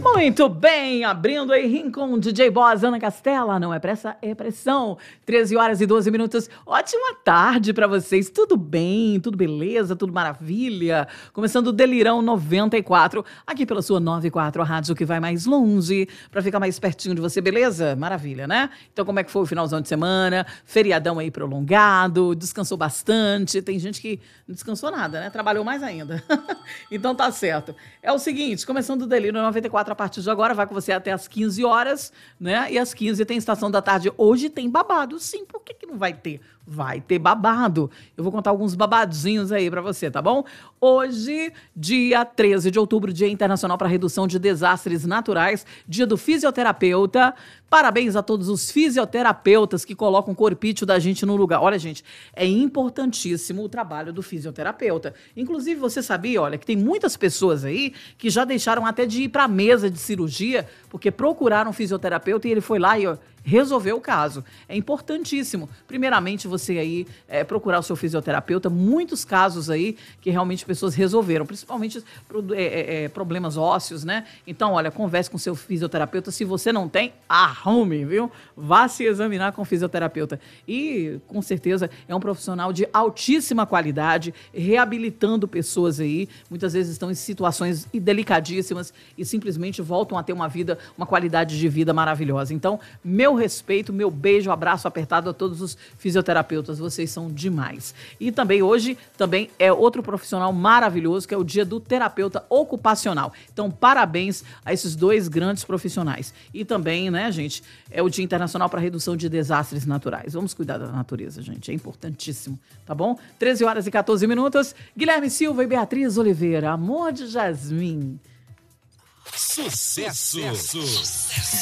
Muito bem, abrindo aí Rincon, DJ Boss, Ana Castela, não é pressa, é pressão. 13 horas e 12 minutos, ótima tarde pra vocês, tudo bem, tudo beleza, tudo maravilha? Começando o Delirão 94, aqui pela sua 94, a rádio que vai mais longe, pra ficar mais pertinho de você, beleza? Maravilha, né? Então como é que foi o finalzão de semana? Feriadão aí prolongado, descansou bastante, tem gente que não descansou nada, né? Trabalhou mais ainda. Então tá certo. É o seguinte, começando o Delírio 94 a partir de agora, vai com você até às 15 horas, né? E às 15 tem Estação da Tarde. Hoje tem babado, sim. Por que não vai ter? Vai ter babado. Eu vou contar alguns babadinhos aí pra você, tá bom? Hoje, dia 13 de outubro, Dia Internacional para a Redução de Desastres Naturais, dia do fisioterapeuta. Parabéns a todos os fisioterapeutas que colocam o corpício da gente no lugar. Olha, gente, é importantíssimo o trabalho do fisioterapeuta. Inclusive, você sabia, olha, que tem muitas pessoas aí que já deixaram até de ir para a mesa de cirurgia porque procuraram um fisioterapeuta e ele foi lá e resolveu o caso. É importantíssimo. Primeiramente, você aí procurar o seu fisioterapeuta. Muitos casos aí que realmente pessoas resolveram, principalmente problemas ósseos, né? Então, olha, converse com o seu fisioterapeuta. Se você não tem, arrume, viu? Vá se examinar com o fisioterapeuta. E, com certeza, é um profissional de altíssima qualidade, reabilitando pessoas aí. Muitas vezes estão em situações delicadíssimas e simplesmente voltam a ter uma vida, uma qualidade de vida maravilhosa. Então, meu respeito, meu beijo, abraço apertado a todos os fisioterapeutas, vocês são demais. E também hoje, também é outro profissional maravilhoso, que é o dia do terapeuta ocupacional. Então, parabéns a esses dois grandes profissionais. E também, né, gente, é o Dia Internacional para a Redução de Desastres Naturais. Vamos cuidar da natureza, gente, é importantíssimo, tá bom? 13 horas e 14 minutos, Guilherme Silva e Beatriz Oliveira, Amor de Jasmim. Sucesso!